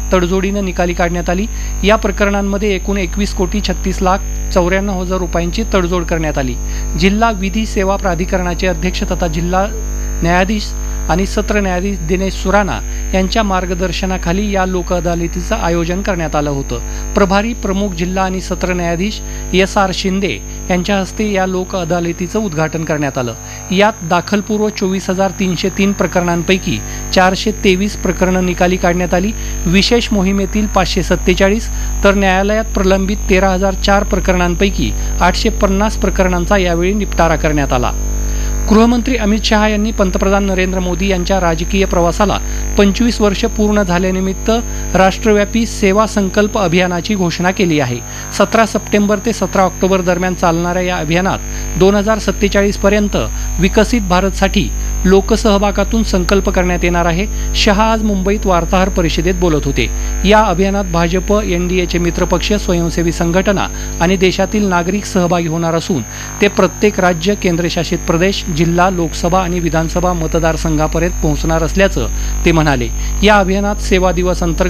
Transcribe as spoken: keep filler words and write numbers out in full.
तडजोडीनं निकाली काढण्यात आली। या प्रकरणांमध्ये एकूण एकवीस कोटी छत्तीस लाख चौऱ्याण्णव हजार रुपयांची तडजोड करण्यात आली। जिल्हा विधी सेवा प्राधिकरणाचे अध्यक्ष तथा जिल्हा न्यायाधीश आणि सत्र न्यायाधीश दिनेश सुराणा यांच्या मार्गदर्शनाखाली या लोक अदालतीचं आयोजन करण्यात आलं होतं। प्रभारी प्रमुख जिल्हा आणि सत्र न्यायाधीश एस आर शिंदे यांच्या हस्ते या लोक अदालतीचं उद्घाटन करण्यात आलं। यात दाखलपूर्व चोवीस हजार तीनशे तीन प्रकरणांपैकी चारशे तेवीस प्रकरणं निकाली काढण्यात आली। विशेष मोहिमेतील पाचशे सत्तेचाळीस तर न्यायालयात प्रलंबित तेरा हजार चार प्रकरणांपैकी आठशे पन्नास प्रकरणांचा यावेळी निपटारा करण्यात आला। गृहमंत्री अमित शहा यांनी पंतप्रधान नरेंद्र मोदी यांच्या राजकीय प्रवासाला पंचवीस वर्ष पूर्ण झाल्यानिमित्त राष्ट्रव्यापी सेवा संकल्प अभियानाची घोषणा केली आहे। सतरा सप्टेंबर ते सतरा ऑक्टोबर दरम्यान चालणाऱ्या या अभियानात दोन हजार सत्तेचाळीस पर्यंत विकसित भारतसाठी लोकसहभागातून संकल्प करण्यात येणार आहे। शहा आज मुंबईत वार्ताहर परिषदेत बोलत होते। या अभियानात भाजप, एनडीएचे मित्रपक्ष, स्वयंसेवी संघटना आणि देशातील नागरिक सहभागी होणार असून ते प्रत्येक राज्य, केंद्रशासित प्रदेश, जिल्हा, लोकसभा आणि विधानसभा मतदारसंघापर्यंत पोहोचणार असल्याचं ते म्हणाले। या अभियानात सेवा दिवस अंतर्गत